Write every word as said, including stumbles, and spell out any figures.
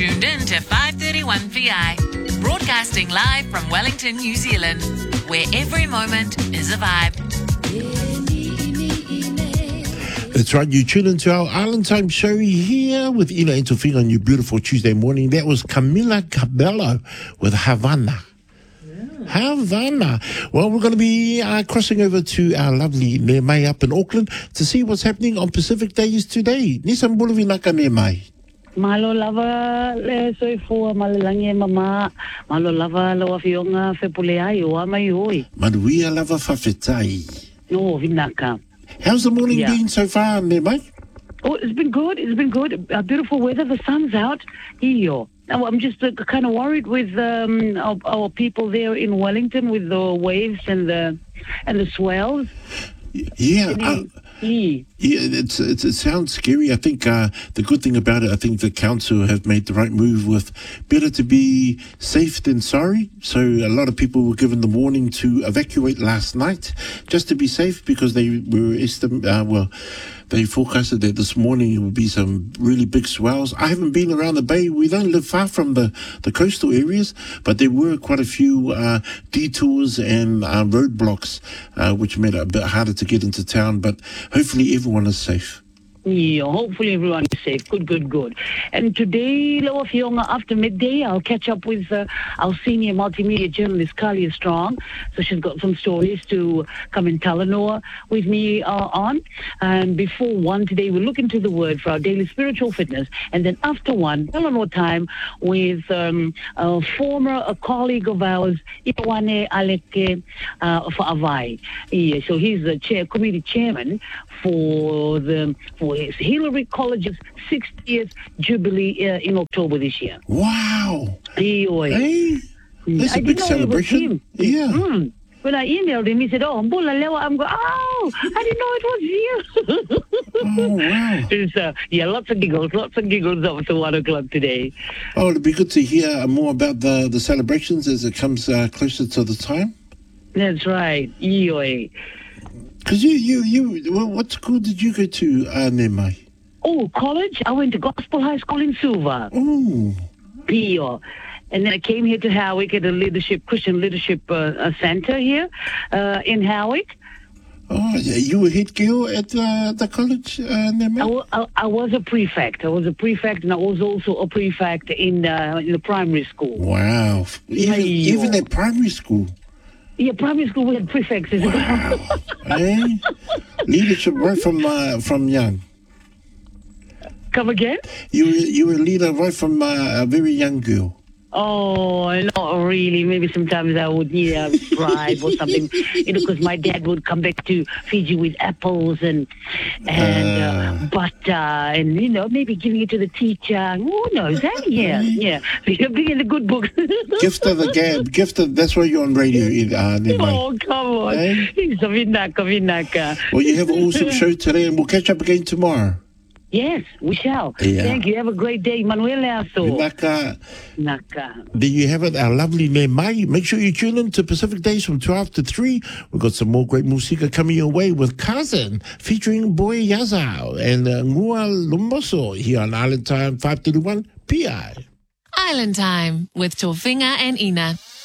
tuned in to five thirty-one P I, broadcasting live from Wellington, New Zealand, where every moment is a vibe. That's right, you tune into our Island Time show here with Ina and Tofinga on your beautiful Tuesday morning. That was Camila Cabello with Havana. Havana. Well, we're going to be uh, crossing over to our lovely Nemai up in Auckland to see what's happening on Pacific Days today. Nisam Bulavi Naka Nemai. Malo lava le soifua malilangi mama. Malo lava lo afionga fepuleai o amaioi. Manuia lava fafetai. No, vinaka. How's the morning Yeah. been so far, Nemai? Oh, it's been good. It's been good. Uh, beautiful weather. The sun's out. Iyo. Now, I'm just uh, kind of worried with um, our, our people there in Wellington with the waves and the and the swells. Yeah. Uh, E. Yeah, it's, it's it sounds scary. I think uh, the good thing about it, I think the council have made the right move with better to be safe than sorry. So a lot of people were given the warning to evacuate last night just to be safe because they were estim- uh, well, they forecasted that this morning it would be some really big swells. I haven't been around the bay. We don't live far from the, the coastal areas, but there were quite a few uh, detours and uh, roadblocks, uh, which made it a bit harder to get into town. But hopefully everyone is safe. Yeah, hopefully everyone is safe. Good, good, good. And today, Loa Fionga, after midday, I'll catch up with uh, our senior multimedia journalist, Kalia Strong. So she's got some stories to come and tell Noah with me uh, on. And before one today, we'll look into the word for our daily spiritual fitness. And then after one, Eleanor time with um, a former a colleague of ours, Iwane Aleke uh, for Avai. Yeah, so he's the chair, committee chairman for the for his Hillary College's sixtieth jubilee uh, in October this year. Wow. Hey, Hey, that's I a big didn't know it was celebration. him. Yeah. Mm. When I emailed him, he said, "Oh, Mbula Lewa." I'm going, "Oh, I didn't know it was you." Oh, wow. It's, uh, yeah, lots of giggles, lots of giggles up to one o'clock today. Oh, it'd be good to hear more about the, the celebrations as it comes uh, closer to the time. That's right. Eoi. Because you, you, you, well, what school did you go to, uh, Nemai? Oh, college? I went to Gospel High School in Suva. Oh, Pio. And then I came here to Howick at a leadership, Christian Leadership uh, uh, Center here uh, in Howick. oh, yeah, you were head girl at uh, the college, uh, Nemai? I, w- I, I was a prefect. I was a prefect, and I was also a prefect in, uh, in the primary school. Wow. Even, Hey, even yo. at primary school. Yeah, primary school we had prefects as well. Hey? Leadership right from, uh, from young. Come again? You were, you were a leader right from uh, a very young girl. Oh, not really. Maybe sometimes I would need a bribe or something, you know, because my dad would come back to Fiji with apples and and uh, Uh. butter and, you know, maybe giving it to the teacher. Who knows? Eh? Yeah, yeah. Bringing the good books. Gift of the gab. Gift of, that's why you're on radio, uh, Nemai. Oh, come on. Eh? Vinaka, Vinaka. Well, you have an awesome show today, and we'll catch up again tomorrow. Yes, we shall. Yeah. Thank you. Have a great day, Manuel Aso. Naka. Naka. There you have it, our lovely Nemai. Make sure you tune in to Pacific Days from twelve to three. We've got some more great musika coming your way with Kazan featuring Boy Yazao and uh, Ngua Lumboso here on Island Time five thirty-one P I. Island Time with Tofinga and Ina.